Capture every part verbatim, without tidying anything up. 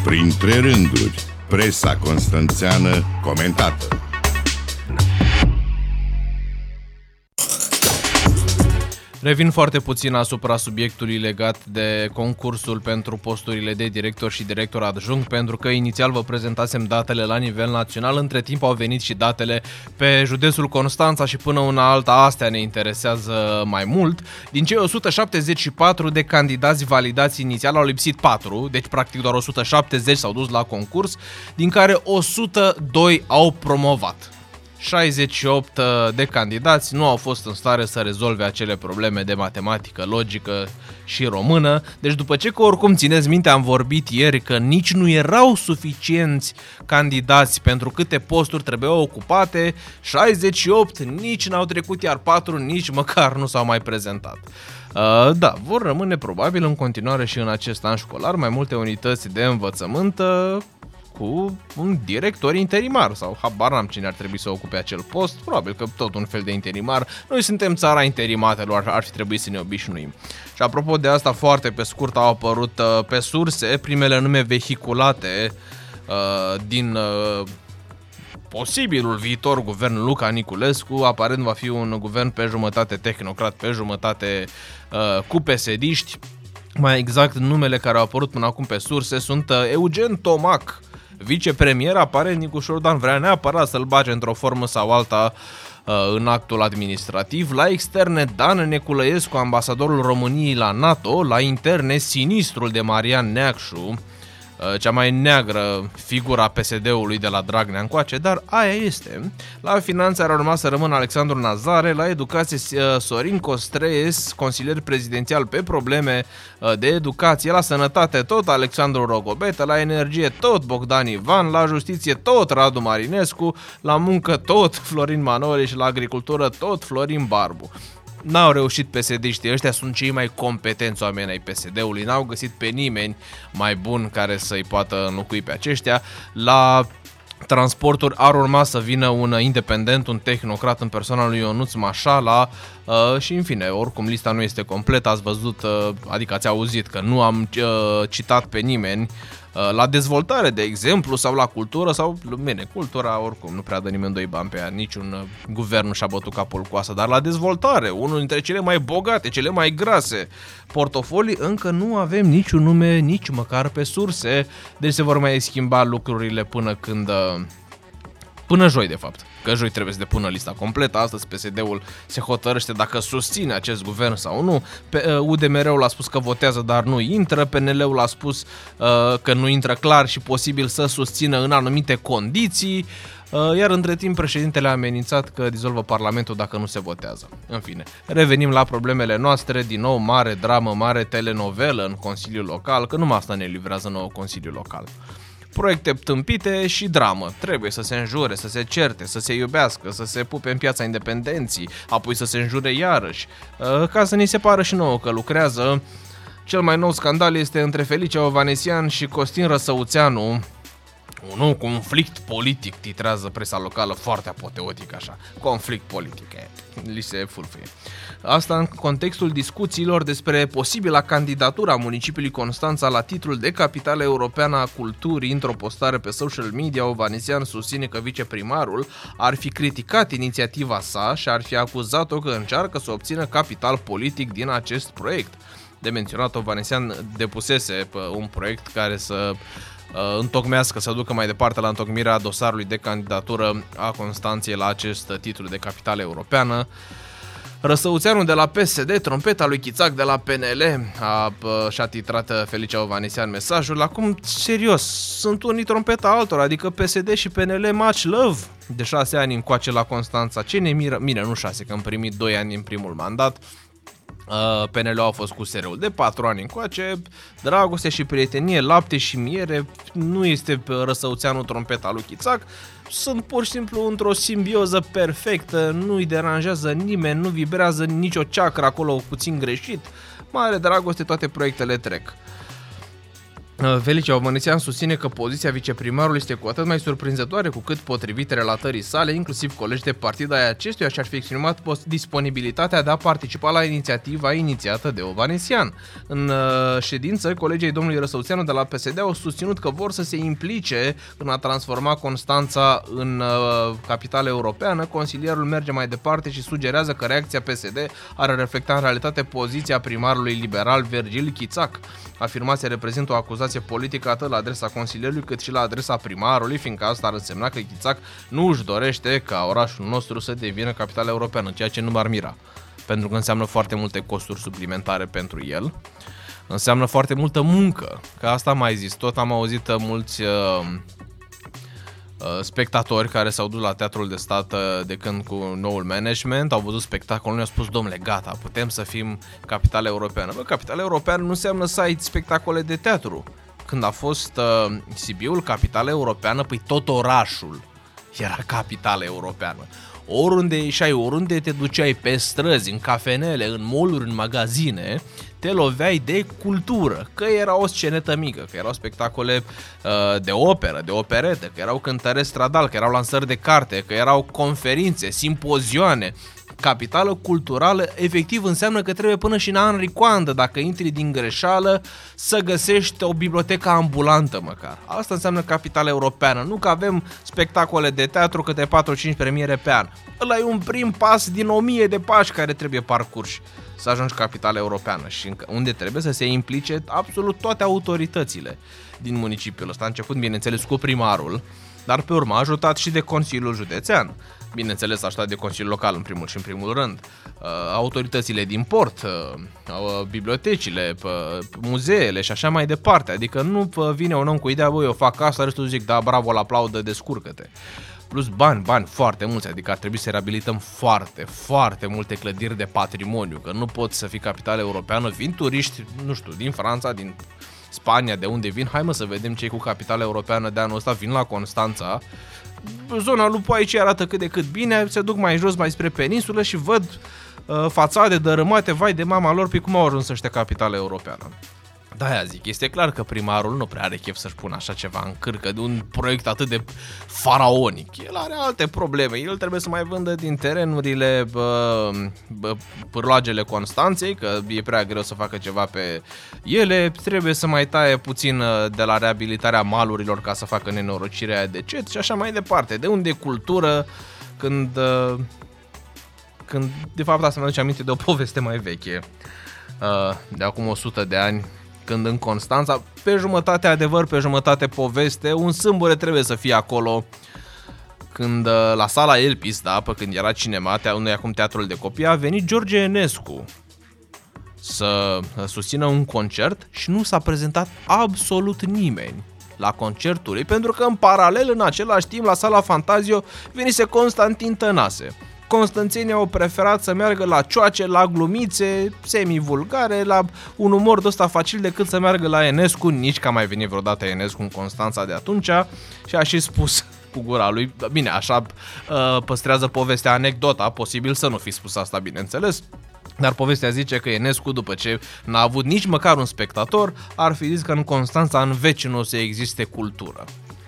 Printre rânduri, presa constanțeană comentată. Revin foarte puțin asupra subiectului legat de concursul pentru posturile de director și director adjunct, pentru că inițial vă prezentasem datele la nivel național, între timp au venit și datele pe județul Constanța și până una alta astea ne interesează mai mult. Din cei o sută șaptezeci și patru de candidați validați inițial au lipsit patru, deci practic doar o sută șaptezeci s-au dus la concurs, din care o sută doi au promovat. șaizeci și opt de candidați nu au fost în stare să rezolve acele probleme de matematică, logică și română. Deci după ce că oricum țineți minte am vorbit ieri că nici nu erau suficienți candidați pentru câte posturi trebuiau ocupate, șaizeci și opt nici n-au trecut, iar patru nici măcar nu s-au mai prezentat. Uh, da, vor rămâne probabil în continuare și în acest an școlar mai multe unități de învățământ uh, cu un director interimar sau habar n-am cine ar trebui să ocupe acel post, probabil că tot un fel de interimar. Noi suntem țara interimatelor, ar fi trebuit să ne obișnuim. Și apropo de asta, foarte pe scurt au apărut uh, pe surse primele nume vehiculate uh, din uh, posibilul viitor guvern Luca Niculescu. Aparent va fi un guvern pe jumătate tehnocrat, pe jumătate uh, cu P S D-ști. Mai exact, numele care au apărut până acum pe surse sunt uh, Eugen Tomac, vicepremier. Aparent Nicu Șordan vrea neapărat să-l bage într-o formă sau alta uh, în actul administrativ. La externe, Dan Neculăescu, ambasadorul României la NATO. La interne, sinistrul de Marian Neacșu, uh, cea mai neagră figura P S D-ului de la Dragnea încoace, dar aia este. La finanțe ar urma să rămână Alexandru Nazare. La educație, uh, Sorin Costrees, consilier prezidențial pe probleme uh, de educație. La sănătate, tot Alexandru Rogobetă. La energie, tot Bogdan Ivan. La justiție, tot Radu Marinescu. La muncă, tot Florin Manole și la agricultură, tot Florin Barbu. N-au reușit P S D-știi, ăștia sunt cei mai competenți oameni ai P S D-ului, n-au găsit pe nimeni mai bun care să-i poată înlocui pe aceștia. La transporturi ar urma să vină un independent, un tehnocrat în persoana lui Ionuț Mașala uh, și în fine, oricum lista nu este completă, ați văzut, uh, adică ați auzit că nu am uh, citat pe nimeni. La dezvoltare, de exemplu, sau la cultură, sau, bine, cultura oricum nu prea dă nimeni doi bani pe ea, niciun guvern nu și-a bătut capul cu asta, dar la dezvoltare, unul dintre cele mai bogate, cele mai grase portofolii, încă nu avem niciun nume, nici măcar pe surse, deci se vor mai schimba lucrurile până când... Până joi, de fapt, că joi trebuie să depună lista completă. Astăzi P S D-ul se hotărăște dacă susține acest guvern sau nu. U D M R-ul a spus că votează, dar nu intră. P N L-ul a spus uh, că nu intră clar și posibil să susțină în anumite condiții. Uh, iar între timp președintele a amenințat că dizolvă Parlamentul dacă nu se votează. În fine, revenim la problemele noastre. Din nou, mare dramă, mare telenovelă în Consiliul Local, că numai asta ne livrează nouă Consiliul Local. Proiecte tâmpite și dramă. Trebuie să se înjure, să se certe, să se iubească, să se pupe în Piața Independenții, apoi să se înjure iarăși, ca să ni se pară și nouă că lucrează. Cel mai nou scandal este între Felicia Ovanesian și Costin Răsăuțeanu. Un nou conflict politic, titrează presa locală foarte apoteotic așa. Conflict politic, li se fulfuie. Asta în contextul discuțiilor despre posibila candidatura municipiului Constanța la titlul de capitală europeană a culturii. Într-o postare pe social media, Ovanesian susține că viceprimarul ar fi criticat inițiativa sa și ar fi acuzat-o că încearcă să obțină capital politic din acest proiect. De menționat, Ovanesian depusese un proiect care să întocmească, să ducă mai departe la întocmirea dosarului de candidatură a Constanței la acest titlu de capitală europeană. Răsăuțeanu de la P S D, trompeta lui Chițac de la P N L, a, și-a titrat Felicia Ovanesian mesajul. Acum, serios, sunt unii trompeta altora, adică P S D și P N L much love de șase ani încoace la Constanța. Ce ne miră? Bine, nu șase, că am primit doi ani în primul mandat. P N L-ul a fost cu S R U-ul de patru ani încoace, dragoste și prietenie, lapte și miere, nu este Răsăuțeanu trompeta lui Chițac, sunt pur și simplu într-o simbioză perfectă, nu-i deranjează nimeni, nu vibrează nicio ceacră acolo puțin greșit, mare dragoste, toate proiectele trec. Felice Ovănețean susține că poziția viceprimarului este cu atât mai surprinzătoare cu cât, potrivit relatării sale, inclusiv colegi de partid ai acestuia și-ar fi exprimat disponibilitatea de a participa la inițiativa inițiată de Ovănețean. În uh, ședință, colegii domnului Răsăuțeanu de la P S D au susținut că vor să se implice în a transforma Constanța în uh, capitală europeană. Consilierul merge mai departe și sugerează că reacția P S D are reflecta în realitate poziția primarului liberal Virgil Chițac. Afirmația reprezintă o acuzație politică atât la adresa consilierului cât și la adresa primarului, fiindcă asta ar însemna că Chițac nu își dorește ca orașul nostru să devină capitală europeană, ceea ce nu m-ar mira, pentru că înseamnă foarte multe costuri suplimentare pentru el, înseamnă foarte multă muncă, că asta am mai zis, tot am auzit mulți uh, spectatori care s-au dus la Teatrul de Stat de când cu noul management, au văzut spectacolul, ne-au spus, domnule, gata, putem să fim capitală europeană. Bă, capitală europeană nu înseamnă să ai spectacole de teatru. Când a fost uh, Sibiul capitală europeană, păi tot orașul era capitală europeană. Oriunde ieșai, oriunde te duceai pe străzi, în cafenele, în mall-uri, în magazine, te loveai de cultură, că era o scenetă mică, că erau spectacole uh, de operă, de operetă, că erau cântăreți stradal, că erau lansări de carte, că erau conferințe, simpozioane. Capitală culturală efectiv înseamnă că trebuie până și în Henri Coandă, dacă intri din greșeală, să găsești o bibliotecă ambulantă măcar. Asta înseamnă capitală europeană, nu că avem spectacole de teatru câte patru-cinci premiere pe an. Ăla e un prim pas din o mie de pași care trebuie parcurși să ajungi capitală europeană și unde trebuie să se implice absolut toate autoritățile din municipiul ăsta, începând bineînțeles cu primarul, dar pe urmă ajutat și de Consiliul Județean, bineînțeles ajutat de Consiliul Local în primul și în primul rând, autoritățile din port, bibliotecile, muzeele și așa mai departe, adică nu vine un om cu ideea, băi, eu fac asta, restul zic, da, bravo, la aplaudă, descurcă-te. Plus bani, bani foarte mulți, adică ar trebui să reabilităm foarte, foarte multe clădiri de patrimoniu, că nu poți să fii capitală europeană, vin turiști, nu știu, din Franța, din Spania, de unde vin, hai mă să vedem ce e cu capitala europeană de anul ăsta, vin la Constanța, zona lui Poaici arată cât de cât bine, se duc mai jos, mai spre peninsulă și văd uh, fațade dărâmate, vai de mama lor, pe cum au ajuns ăștia capitală europeană. Da, zic, este clar că primarul nu prea are chef să-și pună așa ceva în cârcă de un proiect atât de faraonic. El are alte probleme, el trebuie să mai vândă din terenurile bă, bă, pârloagele Constanței, că e prea greu să facă ceva pe ele, trebuie să mai taie puțin de la reabilitarea malurilor ca să facă nenorocirea de cet și așa mai departe. De unde e cultură când, când de fapt asta mi-aduce aminte de o poveste mai veche, de acum o sută de ani, când în Constanța, pe jumătate adevăr, pe jumătate poveste, un sâmbure trebuie să fie acolo, când la sala Elpis, da, pe când era cinema, unde e acum Teatrul de Copii, a venit George Enescu să susțină un concert și nu s-a prezentat absolut nimeni la concertul lui, pentru că în paralel, în același timp, la sala Fantazio venise Constantin Tănase. Constanțenii au preferat să meargă la cioace, la glumițe semi-vulgare, la un umor de ăsta facil decât să meargă la Enescu, nici că a mai venit vreodată Enescu în Constanța de atunci și a și spus cu gura lui, bine, așa uh, păstrează povestea, anecdota, posibil să nu fi spus asta, bineînțeles, dar povestea zice că Enescu, după ce n-a avut nici măcar un spectator, ar fi zis că în Constanța în veci nu o să existe cultură.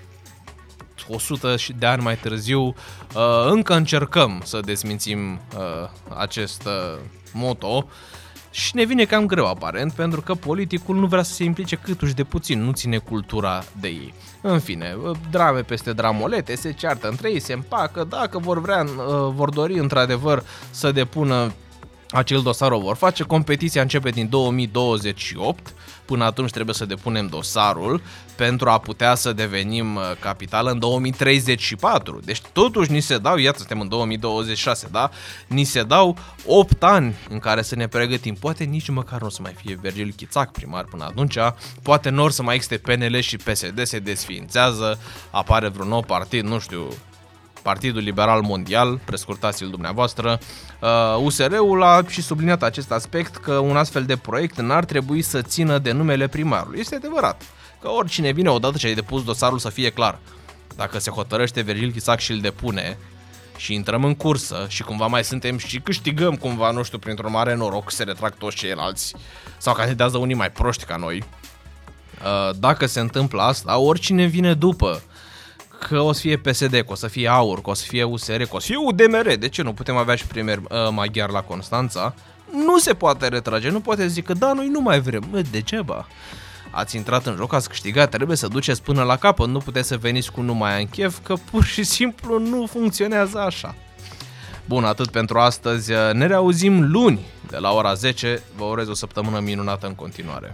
o sută de ani mai târziu, încă încercăm să desmințim acest moto și ne vine cam greu aparent, pentru că politicul nu vrea să se implice câtuși de puțin, nu ține cultura de ei. În fine, drame peste dramolete, se ceartă între ei, se împacă, dacă vor vrea, vor dori într-adevăr să depună acel dosar, o vor face. Competiția începe din două mii douăzeci și opt, până atunci trebuie să depunem dosarul pentru a putea să devenim capitală în două mii treizeci și patru. Deci totuși ni se dau, iată, suntem în două mii douăzeci și șase, da? Ni se dau opt ani în care să ne pregătim. Poate nici măcar nu o să mai fie Virgil Chițac primar până atunci, poate nu or să mai existe P N L și P S D, se desființează, apare vreun nou partid, nu știu, Partidul Liberal Mondial, prescurtați-l dumneavoastră. U S R-ul a și subliniat acest aspect, că un astfel de proiect n-ar trebui să țină de numele primarului. Este adevărat că oricine vine odată ce ai depus dosarul, să fie clar. Dacă se hotărăște Virgil Chițac și îl depune și intrăm în cursă și cumva mai suntem și câștigăm cumva, nu știu, printr-un mare noroc, se retrag toți ceilalți sau candidează unii mai proști ca noi, Dacă se întâmplă asta, oricine vine după, că o să fie P S D, că o să fie AUR, că o să fie U S R, că o să fie U D M R, de ce nu putem avea și premier maghiar la Constanța, nu se poate retrage, nu poate zică, da, noi nu mai vrem, bă, degeaba. Ați intrat în joc, ați câștigat, trebuie să duceți până la capăt, nu puteți să veniți cu numai în chef, că pur și simplu nu funcționează așa. Bun, atât pentru astăzi, ne reauzim luni de la ora zece, vă urez o săptămână minunată în continuare.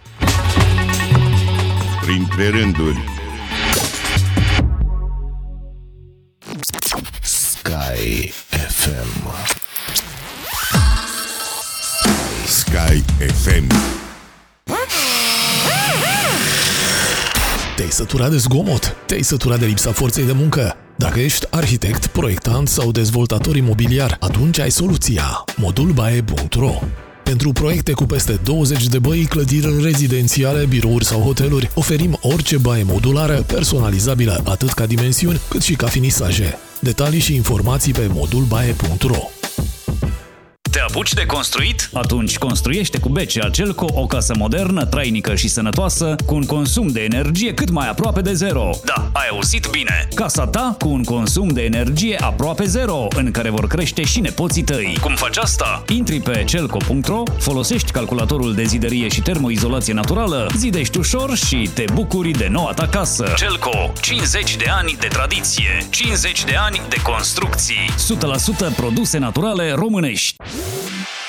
Printre rânduri. Sky F M. Sky F M. Te-ai săturat de zgomot? Te-ai săturat de lipsa forței de muncă? Dacă ești arhitect, proiectant sau dezvoltator imobiliar, atunci ai soluția. modulbae punct ro. Pentru proiecte cu peste douăzeci de băi, clădiri rezidențiale, birouri sau hoteluri, oferim orice baie modulară, personalizabilă atât ca dimensiuni, cât și ca finisaje. Detalii și informații pe modulbae punct ro. Te apuci de construit? Atunci construiește cu B C A Celco o casă modernă, trainică și sănătoasă, cu un consum de energie cât mai aproape de zero. Da, ai auzit bine! Casa ta cu un consum de energie aproape zero, în care vor crește și nepoții tăi. Cum faci asta? Intri pe celco punct ro, folosești calculatorul de zidărie și termoizolație naturală, zidești ușor și te bucuri de noua ta casă. Celco, cincizeci de ani de tradiție, cincizeci de ani de construcții, o sută la sută produse naturale românești.